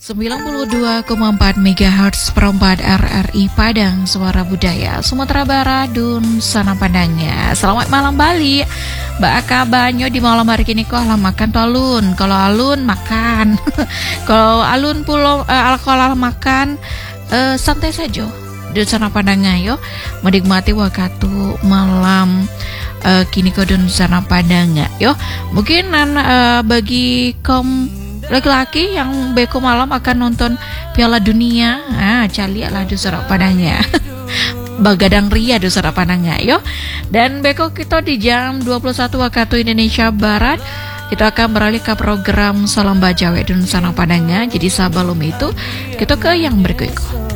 92,4 MHz perempat RRI Padang, Suara Budaya Sumatera Barat, Dun Sana Padangnya. Selamat malam Bali, Mbak Aka Banyo di malam hari ini kok alam makan tuh alun. Kalau alun makan, kalau alun pulau alkohol makan santai saja. Dun Sana Padangnya yo menikmati waktu malam kini ke Dun Sana Padangnya yo. Mungkin bagi kaum laki-laki yang beko malam akan nonton Piala Dunia, cali lah di Surat Padangnya. Bagadang ria di Surat Padangnya yo. Dan beko kita di jam 21 waktu Indonesia Barat, kita akan beralih ke program Salam Bajawe dan Sana Padangnya. Jadi sebelum itu kita ke yang berikut.